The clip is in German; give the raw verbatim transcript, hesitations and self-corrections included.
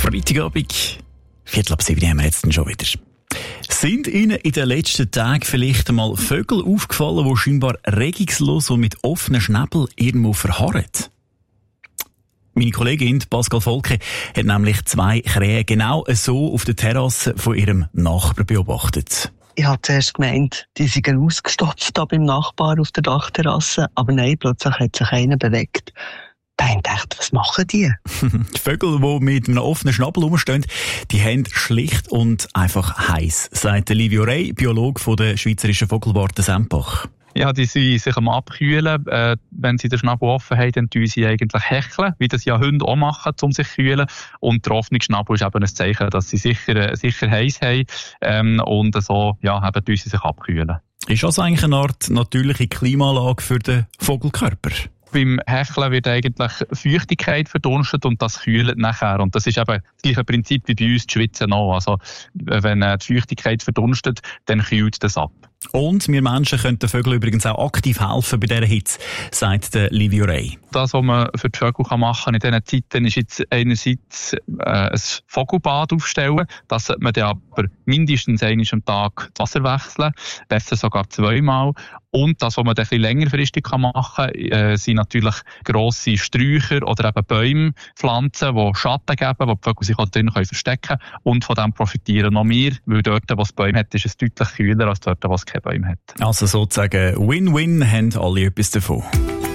Freitagabend, Viertel ab sieben haben wir jetzt schon wieder. Sind Ihnen in den letzten Tagen vielleicht einmal Vögel aufgefallen, die scheinbar regungslos und mit offenen Schnäbel irgendwo verharren? Meine Kollegin Pascal Volke hat nämlich zwei Krähen genau so auf der Terrasse von ihrem Nachbar beobachtet. Ich habe zuerst gemeint, die seien ausgestopft da beim Nachbar auf der Dachterrasse, aber nein, plötzlich hat sich einer bewegt. Da habe ich gedacht, was machen die? Die Vögel, die mit einem offenen Schnabel rumstehen, die haben schlicht und einfach heiß, sagt Livio Rey, Biologe von der Schweizerischen Vogelwarte Sempach. Ja, die sind sich am Abkühlen. Äh, wenn sie den Schnabel offen haben, dann tun sie eigentlich hecheln, wie das ja Hunde auch machen, um sich zu kühlen. Und der offene Schnabel ist eben ein Zeichen, dass sie sicher, sicher heiß haben. Ähm, und so, ja, eben tun sie sich abkühlen. Ist das eigentlich eine Art natürliche Klimaanlage für den Vogelkörper? Beim Hecheln wird eigentlich Feuchtigkeit verdunstet und das kühlt nachher. Und das ist eben das gleiche Prinzip wie bei uns, die Schwitzen auch. Also, wenn die Feuchtigkeit verdunstet, dann kühlt das ab. Und wir Menschen können den Vögeln übrigens auch aktiv helfen bei dieser Hitze, sagt der Livio Rey. Das, was man für die Vögel machen kann in diesen Zeiten, ist jetzt einerseits äh, ein Vogelbad aufstellen. Das sollte man dann aber mindestens einmal am Tag das Wasser wechseln, besser sogar zweimal. Und das, was man dann ein bisschen längerfristig machen kann, äh, sind natürlich grosse Sträucher oder eben Bäume, Pflanzen, die Schatten geben, wo die Vögel sich auch drin verstecken können. Und von dem profitieren noch mehr, weil dort, wo es Bäume hat, ist es deutlich kühler als dort, wo es keine Bäume hat. Also sozusagen Win-Win, haben alle etwas davon.